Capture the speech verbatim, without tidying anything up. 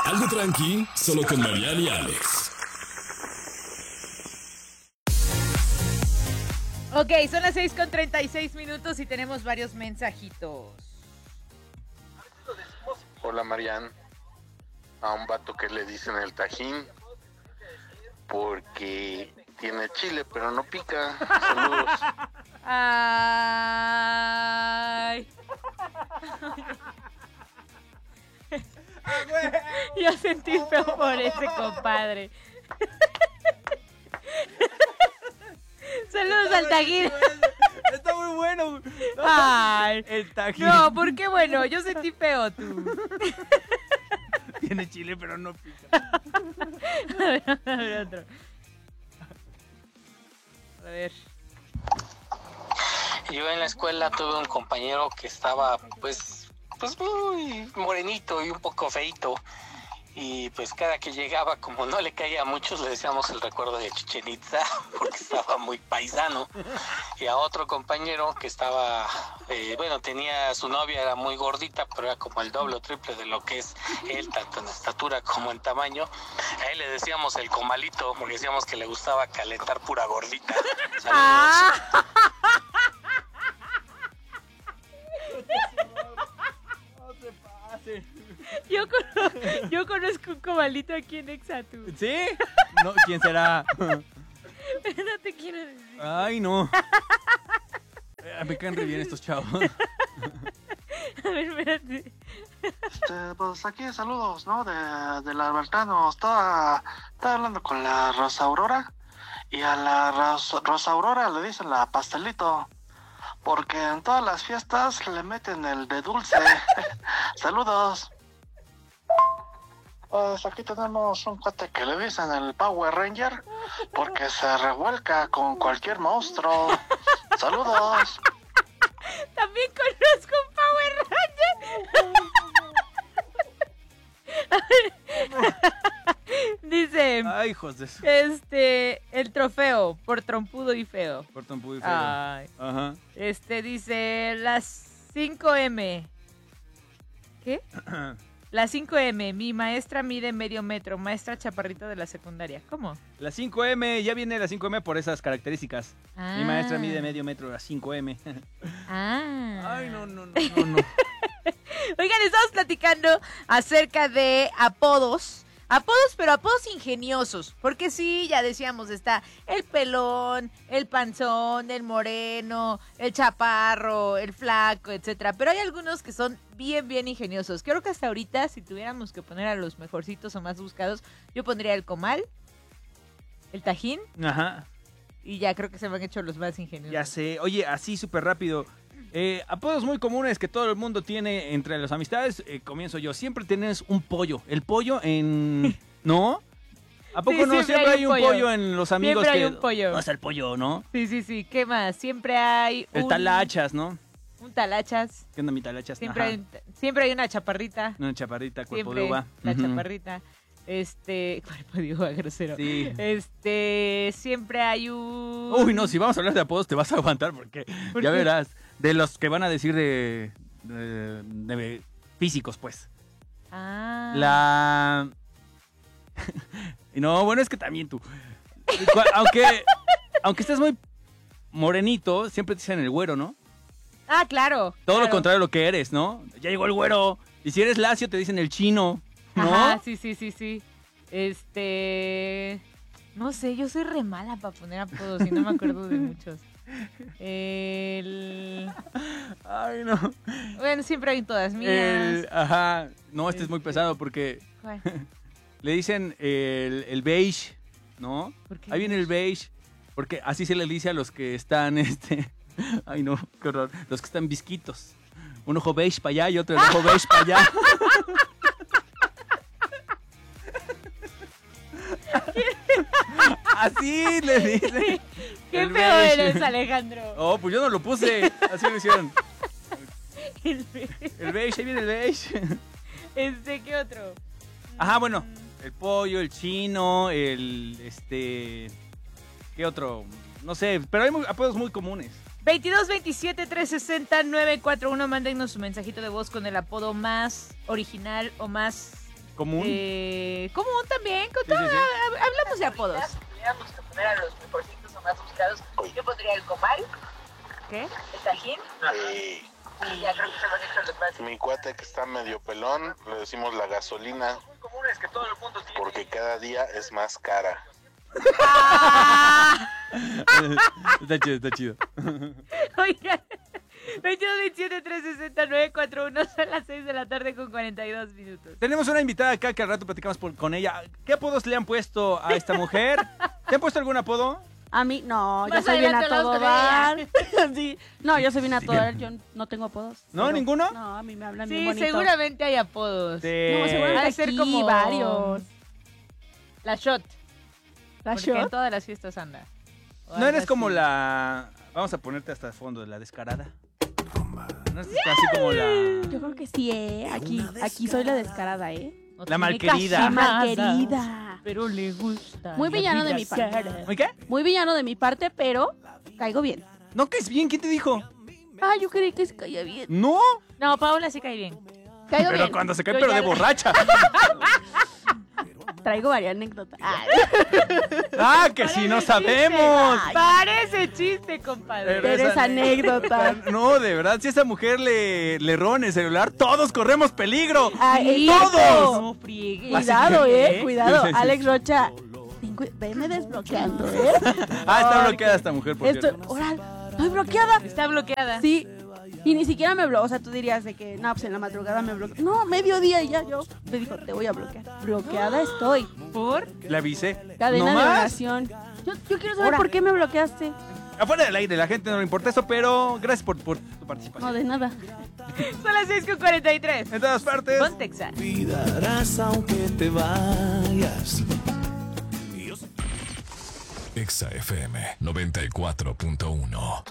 Algo tranqui, solo con Mariana y Alex. Ok, son las seis con treinta y seis minutos y tenemos varios mensajitos. Hola Marian, a un vato que le dicen el tajín porque tiene chile pero no pica. Saludos. Ay. Yo sentí feo por ese compadre. Saludos al tajín. Está muy bueno. Ay, el tajín. No, ¿por qué bueno? Yo sentí feo, tú. Tiene chile, pero no pica. A ver, a ver, otro. A ver. Yo en la escuela tuve un compañero que estaba, pues, pues muy morenito y un poco feito. Y pues cada que llegaba, como no le caía a muchos, le decíamos el recuerdo de Chichén Itzá, porque estaba muy paisano. Y a otro compañero que estaba, eh, bueno, tenía, su novia era muy gordita, pero era como el doble o triple de lo que es él, tanto en estatura como en tamaño. A él le decíamos el comalito, porque decíamos que le gustaba calentar pura gordita. Saludos. Ah. Yo, conozco, yo conozco un comalito aquí en Exatu. ¿Sí? No, ¿quién será? No te quiero decir. Ay, no. Me caen re bien estos chavos. A ver, espérate. Este, pues aquí saludos, ¿no? De, de la Albertano. Estaba, estaba hablando con la Rosa Aurora. Y a la Rosa, Rosa Aurora le dicen la pastelito. Porque en todas las fiestas le meten el de dulce. Saludos. Pues aquí tenemos un cuate que le dicen el Power Ranger porque se revuelca con cualquier monstruo. Saludos. También conozco un Power Ranger. Dice, ay, hijos de su... este, el trofeo por trompudo y feo. Por trompudo y feo. Ay. Ajá. Este dice las cinco eme. ¿Qué? La cinco eme, mi maestra mide medio metro, maestra chaparrita de la secundaria. ¿Cómo? La cinco eme, ya viene la cinco eme por esas características. Ah. Mi maestra mide medio metro, la cinco eme. Ah. Ay, no, no, no, no, no. Oigan, estamos platicando acerca de apodos. Apodos, pero apodos ingeniosos. Porque sí, ya decíamos, está el pelón, el panzón, el moreno, el chaparro, el flaco, etcétera. Pero hay algunos que son bien, bien ingeniosos. Creo que hasta ahorita, si tuviéramos que poner a los mejorcitos o más buscados, yo pondría el comal, el tajín. Ajá. Y ya creo que se me han hecho los más ingeniosos. Ya sé. Oye, así súper rápido. Eh, apodos muy comunes que todo el mundo tiene entre las amistades. Eh, comienzo yo. Siempre tienes un pollo. El pollo en... ¿No? ¿A poco Sí, no? siempre Siempre hay hay un un pollo. pollo en los amigos. Siempre hay que... un pollo. No es el pollo, ¿no? Sí, sí, sí. ¿Qué más? Siempre hay El un... talachas, ¿no? Un talachas. ¿Qué onda mi talachas? Siempre Ajá. hay, siempre hay una chaparrita. Una chaparrita, cuerpo Siempre de uva. la Ujú. chaparrita. Este, cuerpo de uva, grosero. Sí. Este, siempre hay un... Uy, no, si vamos a hablar de apodos te vas a aguantar porque ¿Por ya qué? verás. De los que van a decir de, de, de físicos, pues. Ah. La... No, bueno, es que también tú. Aunque, aunque estés muy morenito, siempre te dicen el güero, ¿no? Ah, claro. Todo claro. lo contrario a lo que eres, ¿no? Ya llegó el güero. Y si eres lacio, te dicen el chino, ¿no? Ajá, sí, sí, sí, sí. Este... No sé, yo soy re mala para poner apodos y no me acuerdo de muchos. El... Ay, no. Bueno, siempre hay en todas mías. El, ajá. No, este es muy Este- pesado porque ¿Cuál? le dicen el, el beige, ¿no? ¿Por qué Ahí viene el beige. Porque así se le dice a los que están, este... Ay, no, qué horror. Los que están visquitos. Un ojo beige para allá y otro ojo beige para allá. Así le dicen. Qué El feo beige. eres, Alejandro. Oh, pues yo no lo puse. Así lo hicieron. El beige. El beige, ahí viene el beige. Este, ¿qué otro? Ajá, bueno. El pollo, el chino, el... Este... ¿Qué otro? No sé, pero hay muy- apodos muy comunes. veintidós veintisiete trescientos sesenta nueve cuatro uno, mándenos su mensajito de voz con el apodo más original o más ¿Común? Eh, común también. Con Sí, todo- sí, sí. hab- Hablamos de apodos. Si tuviéramos que poner a los mejorcitos o más buscados, yo pondría el comal, ¿Qué? el tajín, Y y ya creo que se lo han hecho los más. mi cuate que está medio pelón, le decimos la gasolina, Común es que todo el mundo tiene. porque cada día es más cara. Está chido, está chido. Oigan, veintidós, veintisiete, trescientos sesenta, novecientos cuarenta y uno, son las seis de la tarde con cuarenta y dos minutos. Tenemos una invitada acá que al rato platicamos por- con ella. ¿Qué apodos le han puesto a esta mujer? ¿Te han puesto algún apodo? A mí, no, yo Más soy bien a adelante todo hablamos dar. Sí. No, yo soy bien a todo dar, yo no tengo apodos. ¿No, Pero- ninguno? No, a mí me hablan bien Sí, bonito. seguramente hay apodos. Sí. No, Ha seguramente de ser aquí como varios. La shot. ¿La Porque en shot? todas las fiestas anda. O ¿No algo eres como así. la... Vamos a ponerte hasta el fondo, la descarada? ¿No eres casi como la... Yo creo que sí, ¿eh? Aquí, aquí soy la descarada, ¿eh? No La tiene malquerida. La casi mal nada, querida. Pero le gusta. Muy la villano de vida mi parte. cara. ¿Muy qué? Muy villano de mi parte, pero caigo bien. No, que es bien. ¿Quién te dijo? Ah, yo creí que se caía bien. No. No, Paola sí cae bien. Caigo Pero bien. cuando se cae, Yo pero ya de la- borracha. Traigo varias anécdotas. Ah, Ah, que si no sabemos. Parece chiste, compadre. Pero es anécdota. No, de verdad, si a esa mujer le, le roban el celular, todos corremos peligro. Ay, ¡Todos! No friegue. Cuidado, eh, cuidado. Sí, sí, sí. Alex Rocha, ten cu- veme desbloqueando, ¿eh? Ah, está bloqueada esta mujer, por Esto, cierto. oral, estoy bloqueada. Está bloqueada. Sí. Y ni siquiera me bloqueó. O sea, tú dirías de que, no, pues en la madrugada me bloqueó. No, mediodía y ya yo. Me dijo, te voy a bloquear. Bloqueada estoy. ¿Por? Le avisé. Cadena ¿No de más? oración. Yo, yo quiero saber Ahora. por qué me bloqueaste. Afuera del aire, la gente no le importa eso, pero gracias por, por tu participación. No, de nada. Son las seis con cuarenta y tres. En todas partes. Con Texas. Olvidarás aunque te vayas. Exa F M noventa y cuatro punto uno.